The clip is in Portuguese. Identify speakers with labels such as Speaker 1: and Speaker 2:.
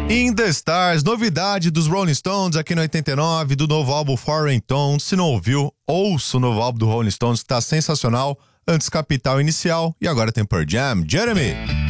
Speaker 1: In the Stars, novidade dos Rolling Stones aqui no 89, do novo álbum Foreign Tones. Se não ouviu, ouça o novo álbum do Rolling Stones, que tá sensacional. Antes Capital Inicial e agora tem Pearl Jam. Jeremy!